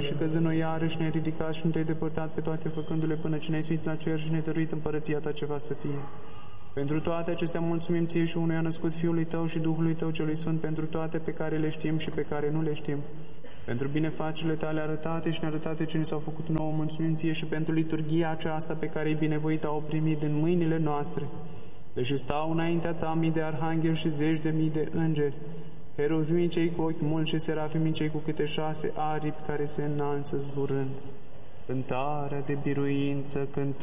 noi și căzând noi iarăși ne-ai ridicat și nu te-ai depărtat pe toate făcându-le până ce ne-ai suit la cer și ne-ai dăruit împărăția ta ceva să fie. Pentru toate acestea mulțumim ție și unuia născut Fiului tău și Duhului tău celui Sfânt, pentru toate pe care le știm și pe care nu le știm. Pentru binefacerile tale arătate și nearătate ce ne s-au făcut nouă, mulțumim ție și pentru liturghia aceasta pe care ei binevoit au primit din mâinile noastre. Deși stau înaintea ta mii de arhangheli și zeci de mii de îngeri, heruvimii cei cu ochi mulți și serafimii cei cu câte 6 aripi care se înalță zburând. Cântarea de biruință cântând.